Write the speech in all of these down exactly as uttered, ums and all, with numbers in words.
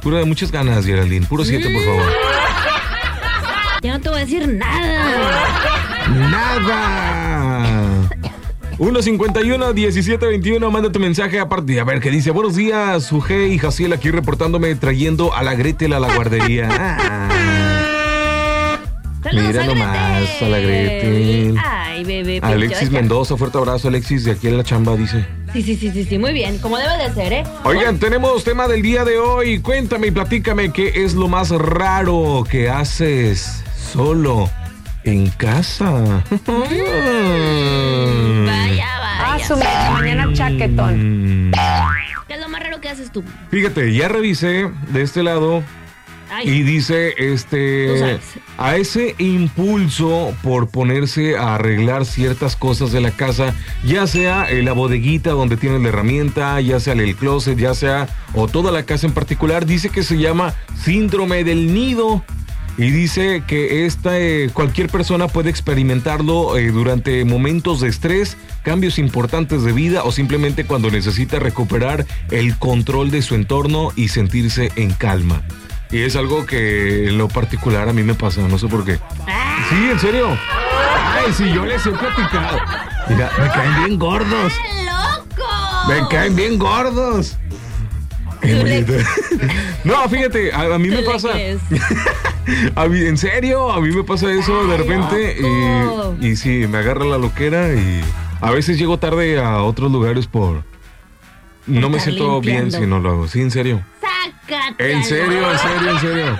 Puro de muchas ganas, Geraldine. Puro siete, por favor. Ya no te voy a decir nada. ¡Nada! uno cincuenta y uno, diecisiete veintiuno, manda tu mensaje aparte. A ver, ¿qué dice? Buenos días, Suje y Jaciel aquí reportándome, trayendo a la Gretel a la guardería. Ah. Saludos, Mira a nomás a la Gretel. Ay, bebé. Alexis pechocha. Mendoza, fuerte abrazo, Alexis, de aquí en la chamba, dice. Sí, sí, sí, sí, sí, muy bien, como debe de ser, ¿eh? Oigan, tenemos tema del día de hoy. Cuéntame y platícame qué es lo más raro que haces solo en casa. Mm, vaya, vaya. Ah, su mecha, mañana chaquetón. ¿Qué es lo más raro que haces tú? Fíjate, ya revisé de este lado. Ay, Y dice, Tú este, sabes. a ese impulso por ponerse a arreglar ciertas cosas de la casa, ya sea en la bodeguita donde tienes la herramienta, ya sea en el closet, ya sea, o toda la casa en particular, dice que se llama síndrome del nido. Y dice que esta, eh, cualquier persona puede experimentarlo eh, durante momentos de estrés, cambios importantes de vida o simplemente cuando necesita recuperar el control de su entorno y sentirse en calma. Y es algo que en lo particular a mí me pasa, no sé por qué. Sí, en serio. Ay, si yo les he platicado. Mira, me caen bien gordos. ¡qué loco! Me caen bien gordos. Tú le- No, fíjate, a, a mí Tú me le pasa. crees. A mí, en serio, a mí me pasa eso de Ay, repente loco. y, y sí, me agarra la loquera y a veces llego tarde a otros lugares por... No me estar siento bien limpiando. si no lo hago. Sí, en serio. ¡Sácate! En serio, en serio, en serio.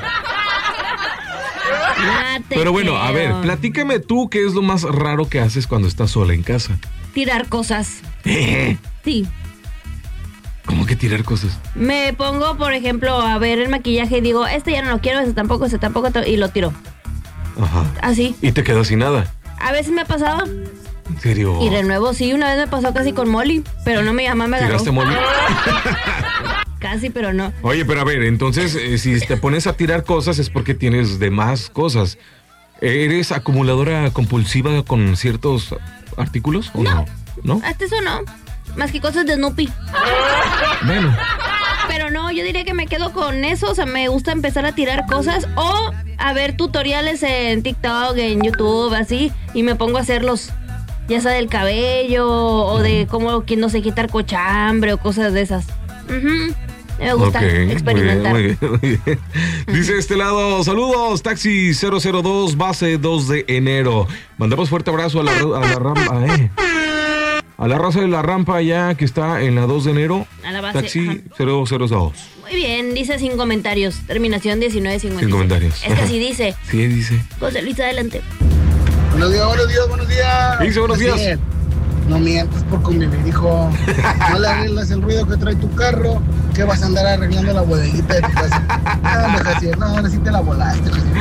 Pero bueno, a ver, platícame tú qué es lo más raro que haces cuando estás sola en casa. Tirar cosas. Sí. ¿Cómo que tirar cosas? Me pongo, por ejemplo, a ver el maquillaje y digo, este ya no lo quiero, este tampoco, este tampoco, y lo tiro. Ajá. Así. Y te quedas sin nada. A veces me ha pasado. ¿En serio? Y de nuevo, sí, una vez me pasó casi con Molly, pero no me llamó, me agarró. ¿Tiraste Molly? Casi, pero no. Oye, pero a ver, entonces, eh, si te pones a tirar cosas es porque tienes de más cosas. ¿Eres acumuladora compulsiva con ciertos artículos o no? ¿No? Hasta eso no. Más que cosas de Snoopy. Bueno. Pero no, yo diría que me quedo con eso. O sea, me gusta empezar a tirar cosas o a ver tutoriales en TikTok, en YouTube, así. Y me pongo a hacerlos. Ya sea del cabello o de cómo quien no se quitar cochambre o cosas de esas. Ujú. Me gusta Ok, experimentar. Muy bien, muy bien, muy bien. Dice este lado, saludos, taxi cero cero dos, base dos de enero. Mandamos fuerte abrazo a la, a la rampa, eh. A la raza de la rampa allá que está en la dos de enero. A la base, Taxi ajá. cero cero dos. Muy bien, dice sin comentarios. Terminación diecinueve cincuenta y siete. Sin comentarios. Es que así dice. Sí, dice. José Luis, adelante. Buenos días, buenos días, buenos días. ¿Qué dice? Buenos días. Así es. No mientas por convivir, hijo. No le arreglas el ruido que trae tu carro, que vas a andar arreglando la bodeguita de tu casa. No, hombre, Jaciel, no, ahora sí te la volaste, Jaciel.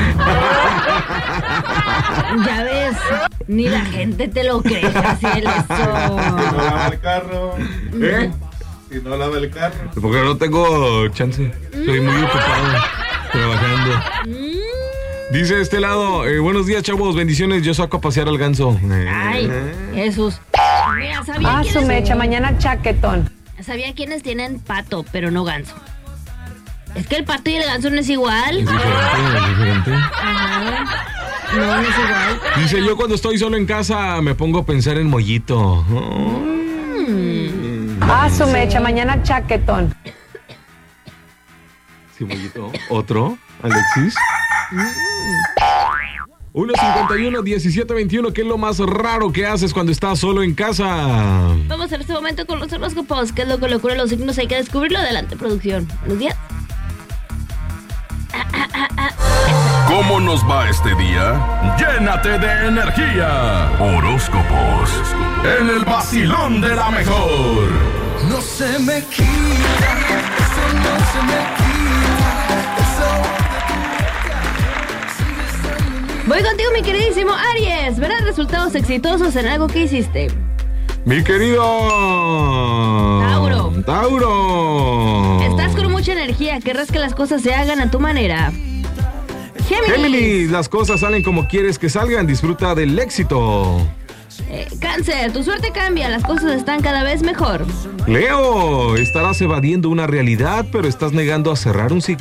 Ya ves, ni la gente te lo cree, así el No eso. lava el carro. ¿Eh? Si no lava el carro. Porque no tengo chance. Estoy muy ocupado trabajando. Dice este lado, eh, buenos días, chavos, bendiciones, yo saco a pasear al ganso. Ay, Jesús. Mira, sabía Ah, su quiénes, mecha, mañana chaquetón. sabía quiénes tienen pato, pero no ganso. Es que el pato y el ganso no es igual. Es diferente, es diferente. Ajá. No, no es igual. Dice, yo cuando estoy solo en casa me pongo a pensar en Mollito. Ah, su mecha, mañana chaquetón. Sí, Mollito. ¿Otro? ¿Alexis? uno cincuenta y uno, diecisiete veintiuno, ¿qué es lo más raro que haces cuando estás solo en casa? Vamos en este momento con los horóscopos. ¿Qué es lo que le ocurre a los signos? Hay que descubrirlo. Adelante, producción. Buenos días. ¿Cómo nos va este día? Llénate de energía. Horóscopos. En el vacilón de la mejor. No se me quita, eso no se me quita, eso. Voy contigo, mi queridísimo Aries. Verás resultados exitosos en algo que hiciste. Mi querido Tauro. Tauro. Estás con mucha energía. Querrás que las cosas se hagan a tu manera. Géminis. Géminis, las cosas salen como quieres que salgan. Disfruta del éxito. Eh, Cáncer, tu suerte cambia. Las cosas están cada vez mejor. Leo, estarás evadiendo una realidad, pero estás negando a cerrar un ciclo.